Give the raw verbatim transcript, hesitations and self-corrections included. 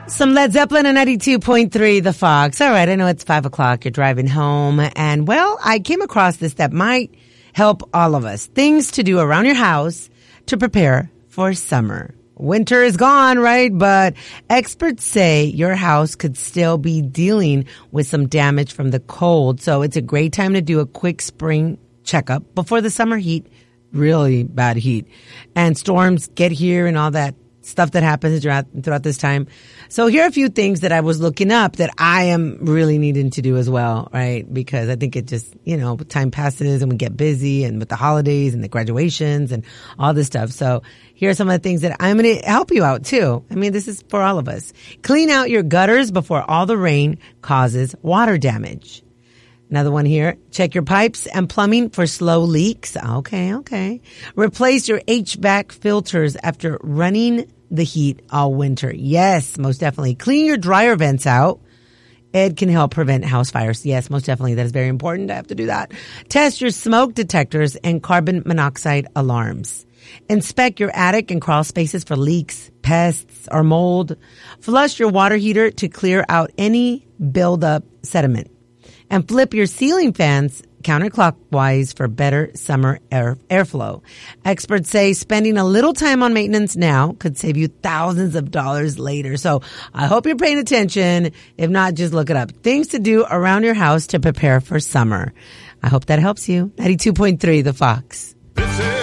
Some Led Zeppelin and ninety-two point three The Fox. All right, I know it's five o'clock. You're driving home. And, well, I came across this that might help all of us. Things to do around your house to prepare for summer. Winter is gone, right? But experts say your house could still be dealing with some damage from the cold. So it's a great time to do a quick spring checkup before the summer heat, really bad heat, and storms get here and all that stuff that happens throughout, throughout this time. So here are a few things that I was looking up that I am really needing to do as well, right? Because I think it just, you know, time passes and we get busy, and with the holidays and the graduations and all this stuff. So here are some of the things that I'm going to help you out too. I mean, this is for all of us. Clean out your gutters before all the rain causes water damage. Another one here. Check your pipes and plumbing for slow leaks. Okay, okay. Replace your H V A C filters after running the heat all winter. Yes, most definitely. Clean your dryer vents out. It can help prevent house fires. Yes, most definitely. That is very important. I have to do that. Test your smoke detectors and carbon monoxide alarms. Inspect your attic and crawl spaces for leaks, pests, or mold. Flush your water heater to clear out any buildup sediment. And flip your ceiling fans counterclockwise for better summer air airflow. Experts say spending a little time on maintenance now could save you thousands of dollars later. So I hope you're paying attention. If not, just look it up. Things to do around your house to prepare for summer. I hope that helps you. ninety-two point three The Fox.